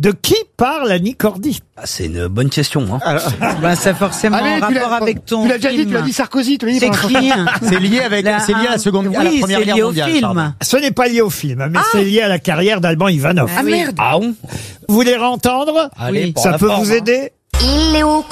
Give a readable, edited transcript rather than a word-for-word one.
De qui parle Annie Cordy? C'est une bonne question. Hein. Ça a forcément un rapport avec ton Tu l'as déjà dit, film. tu l'as dit Sarkozy, tu l'as dit. C'est qui? C'est lié avec, c'est lié à la seconde, à la Oui, première c'est guerre lié au mondiale. film. pardon. Ce n'est pas lié au film, mais c'est lié à la carrière d'Alban Ivanov. Ah merde. Ah bon? Vous voulez entendre? Allez, pour Ça la peut forme, vous hein. aider? Il est où